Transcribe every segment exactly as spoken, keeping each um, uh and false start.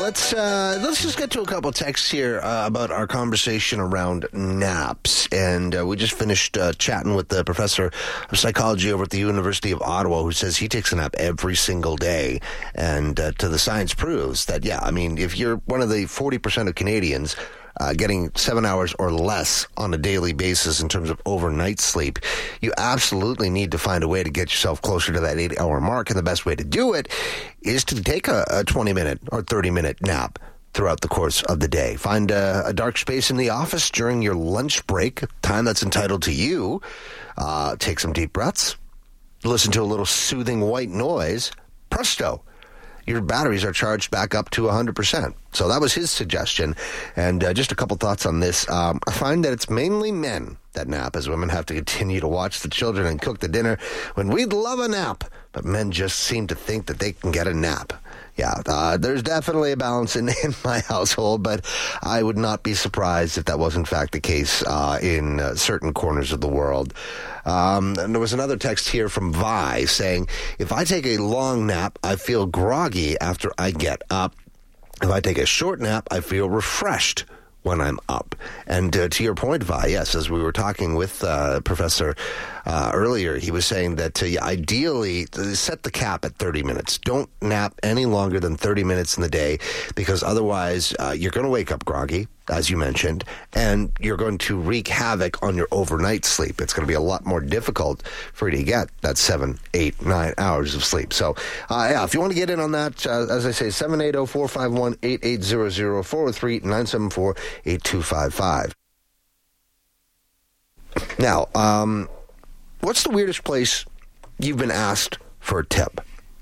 let's uh, let's just get to a couple texts here uh, about our conversation around naps. And uh, we just finished uh, chatting with the professor of psychology over at the University of Ottawa, who says he takes a nap every single day. And uh, to the science proves that, yeah, I mean, if you're one of the forty percent of Canadians Uh, getting seven hours or less on a daily basis in terms of overnight sleep, you absolutely need to find a way to get yourself closer to that eight-hour mark. And the best way to do it is to take a, a twenty-minute or thirty-minute nap throughout the course of the day. Find a, a dark space in the office during your lunch break, time that's entitled to you. Uh, take some deep breaths. Listen to a little soothing white noise. Presto. Your batteries are charged back up to one hundred percent. So that was his suggestion. And uh, just a couple thoughts on this. Um, I find that it's mainly men that nap, as women have to continue to watch the children and cook the dinner when we'd love a nap. But men just seem to think that they can get a nap. Yeah, uh, there's definitely a balance in, in my household, but I would not be surprised if that was in fact the case uh, in uh, certain corners of the world. Um, and there was another text here from Vi saying, if I take a long nap, I feel groggy after I get up. If I take a short nap, I feel refreshed when I'm up. And uh, to your point, Vi, yes, as we were talking with uh, Professor uh, earlier, he was saying that uh, ideally set the cap at thirty minutes. Don't nap any longer than thirty minutes in the day, because otherwise uh, you're going to wake up groggy, as you mentioned, and you're going to wreak havoc on your overnight sleep. It's going to be a lot more difficult for you to get that seven, eight, nine hours of sleep. So, uh, yeah, if you want to get in on that, uh, as I say, seven eight zero, four five one, eight eight zero zero, four oh three, nine seven four, eight two five five. Now, um, what's the weirdest place you've been asked for a tip?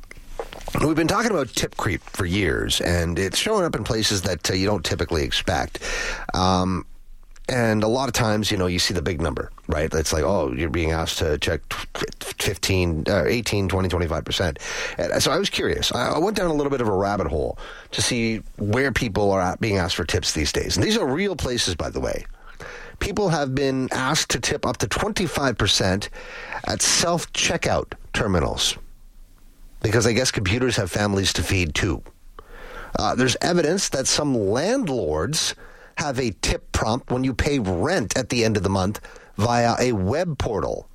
We've been talking about tip creep for years, and it's showing up in places that uh, you don't typically expect. Um, and a lot of times, you know, you see the big number, right? It's like, oh, you're being asked to check fifteen, uh, eighteen, twenty, twenty-five percent. And so I was curious. I went down a little bit of a rabbit hole to see where people are at being asked for tips these days. And these are real places, by the way. People have been asked to tip up to twenty-five percent at self-checkout terminals, because I guess computers have families to feed too. Uh, there's evidence that some landlords have a tip prompt when you pay rent at the end of the month via a web portal.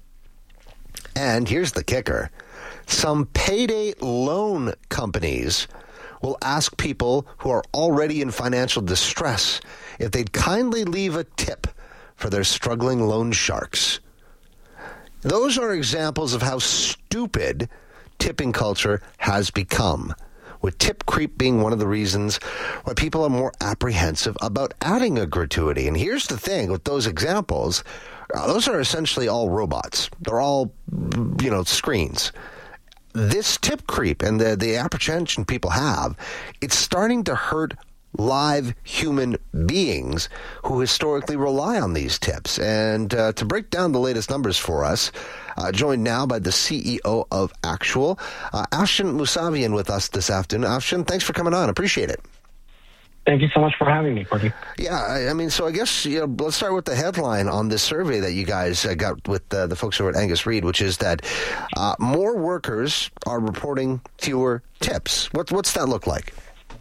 And here's the kicker. Some payday loan companies will ask people who are already in financial distress if they'd kindly leave a tip for their struggling loan sharks. Those are examples of how stupid tipping culture has become, with tip creep being one of the reasons why people are more apprehensive about adding a gratuity. And here's the thing with those examples, uh, those are essentially all robots. They're all, you know, screens. This tip creep and the, the apprehension people have, it's starting to hurt live human beings who historically rely on these tips. And uh, to break down the latest numbers for us, uh, joined now by the C E O of Actual, uh, Afshin Mousavian, with us this afternoon. Afshin, thanks for coming on. Appreciate it. Thank you so much for having me, Courtney. Yeah, I, I mean, so I guess, you know, let's start with the headline on this survey that you guys uh, got with uh, the folks over at Angus Reid, which is that uh, more workers are reporting fewer tips. What, what's that look like?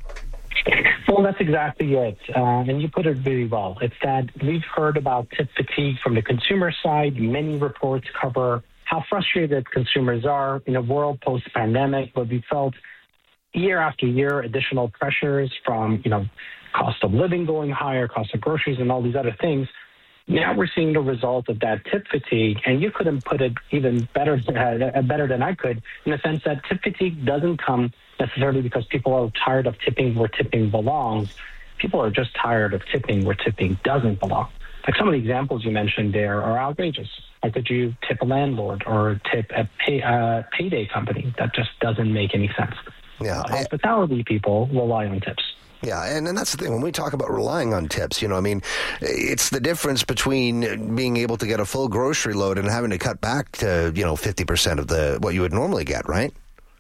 Well, that's exactly it. Uh, and you put it really well. It's that we've heard about tip fatigue from the consumer side. Many reports cover how frustrated consumers are in a world post-pandemic, but we felt year after year additional pressures from, you know, cost of living going higher, cost of groceries, and all these other things. Now we're seeing the result of that tip fatigue, and you couldn't put it even better, uh, better than I could, in the sense that tip fatigue doesn't come necessarily because people are tired of tipping where tipping belongs. People are just tired of tipping where tipping doesn't belong. Like some of the examples you mentioned there are outrageous. How could you tip a landlord or tip a pay, uh, payday company? That just doesn't make any sense. Yeah, uh, hospitality people rely on tips. Yeah, and, and that's the thing. When we talk about relying on tips, you know, I mean, it's the difference between being able to get a full grocery load and having to cut back to, you know, fifty percent of the what you would normally get, right?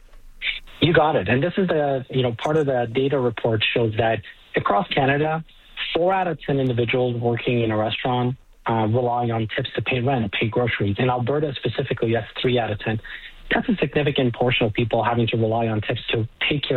You got it. And this is the, you know, part of the data report shows that across Canada, four out of ten individuals working in a restaurant uh, relying on tips to pay rent, pay groceries. In Alberta specifically, that's three out of ten. That's a significant portion of people having to rely on tips to take care